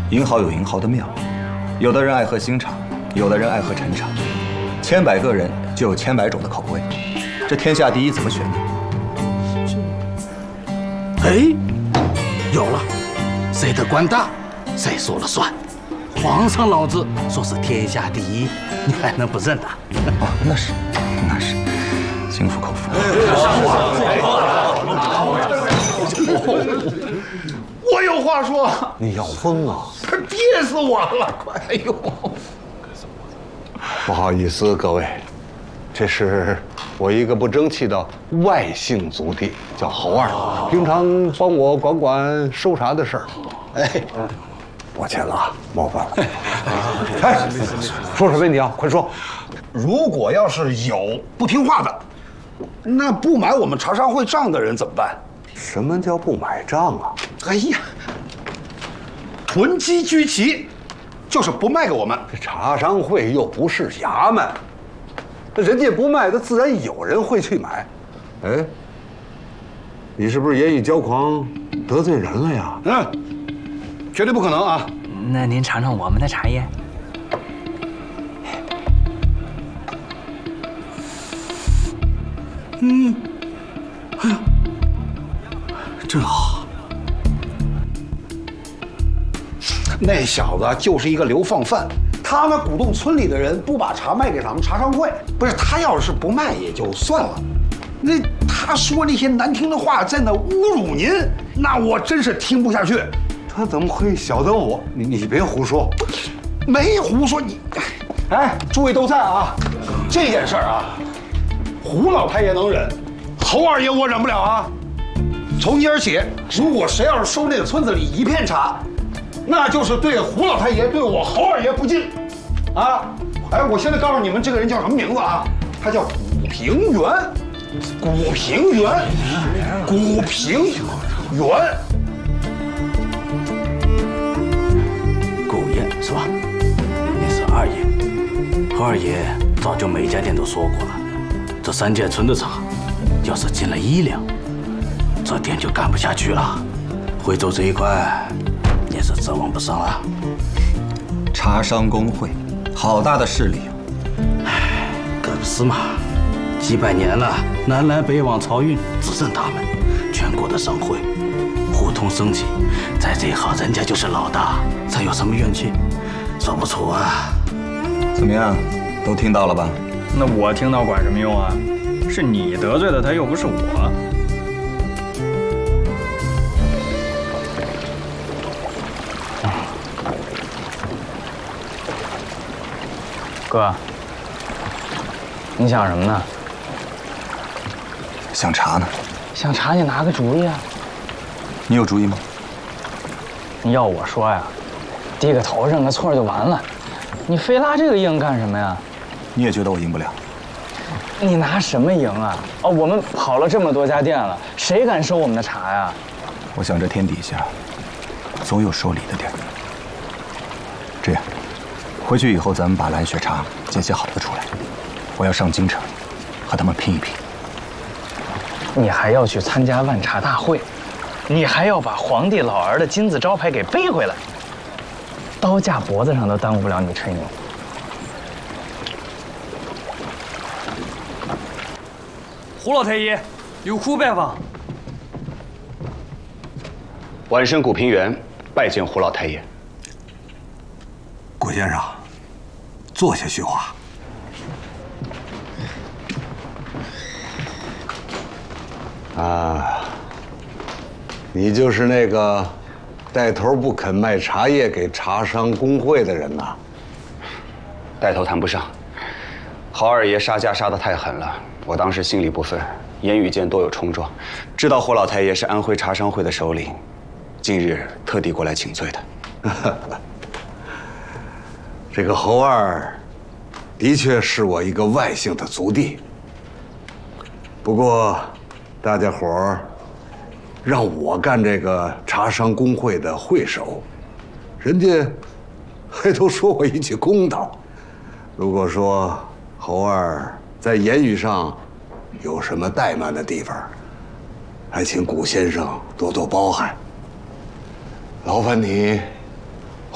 银行有银行的妙，有的人爱喝新茶，有的人爱喝陈茶，千百个人就有千百种的口味，这天下第一怎么选呢？ 哎，有了，谁的官大，谁说了算。皇上老子说是天下第一，你还能不认呐？ 哦，那是，心服口服。 我有话说。 你要疯啊！ 他憋死我了！快，哎呦！ 不好意思，各位，这是我一个不争气的外姓族弟，叫侯二，平常帮我管管收茶的事儿。哎，抱歉了啊，冒犯了。哎，说什么你啊？快说！ 如果要是有不听话的，那不买我们茶商会账的人怎么办？ 什么叫不买账啊？ 哎呀，囤积居奇，就是不卖给我们。 这茶商会又不是衙门，那人家不卖，那自然有人会去买。哎，你是不是言语骄狂，得罪人了呀？ 绝对不可能啊！ 那您尝尝我们的茶叶。 哎呀，真好。那小子就是一个流放犯，他们鼓动村里的人不把茶卖给咱们茶商会。不是他要是不卖也就算了，那他说那些难听的话，在那侮辱您，那我真是听不下去。 他怎么会晓得我？你别胡说， 没胡说你。哎，诸位都在啊，这件事儿啊，胡老太爷能忍，侯二爷我忍不了啊。从今儿起，如果谁要是收那个村子里一片茶，那就是对胡老太爷、对我侯二爷不敬，啊！哎，我现在告诉你们，这个人叫什么名字啊？他叫古平原，古平原，古平原。 古爷是吧？你是二爷，侯二爷早就每家店都说过了，这三界村的茶，要是进了1两，这店就干不下去了。惠州这一块，也是指望不上了。 茶商工会，好大的势力啊！ 唉，可不是嘛，几百年了，南来北往漕运，只剩他们，全国的商会互通生气，在这一行人家就是老大，才有什么怨气？说不出啊。 怎么样，都听到了吧？ 那我听到管什么用啊？是你得罪了他，又不是我。哥，你想什么呢？ 想茶呢。 想茶你拿个主意啊！ 你有主意吗？ 你要我说呀，低个头认个错就完了，你非拉这个硬干什么呀？ 你也觉得我赢不了？ 你拿什么赢啊？哦，我们跑了这么多家店了，谁敢收我们的茶呀？ 我想这天底下总有收礼的地儿。这样，回去以后咱们把蓝雪茶捡些好的出来，我要上京城和他们拼一拼。 你还要去参加万茶大会，你还要把皇帝老儿的金字招牌给背回来，刀架脖子上都耽误不了你吹牛。 胡老太爷有哭拜访。 晚生古平原，拜见胡老太爷。 古先生，坐下叙话。啊，你就是那个带头不肯卖茶叶给茶商工会的人呐？ 带头谈不上，豪二爷杀价杀得太狠了，我当时心里不忿，言语间多有冲撞。知道胡老太爷是安徽茶商会的首领，今日特地过来请罪的。 这个侯二，的确是我一个外姓的族弟。不过，大家伙儿让我干这个茶商工会的会首，人家还都说我一句公道。如果说侯二在言语上有什么怠慢的地方，还请古先生多多包涵。劳烦你